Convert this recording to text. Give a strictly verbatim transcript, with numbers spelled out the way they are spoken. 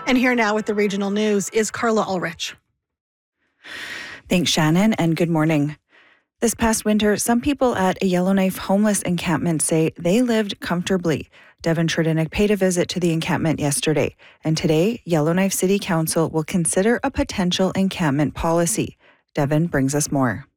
And here now with the regional news is Carla Ulrich. Thanks, Shannon, and good morning. This past winter, some people at a Yellowknife homeless encampment say they lived comfortably. Devin Tredinnick paid a visit to the encampment yesterday, and today, Yellowknife City Council will consider a potential encampment policy. Devin brings us more.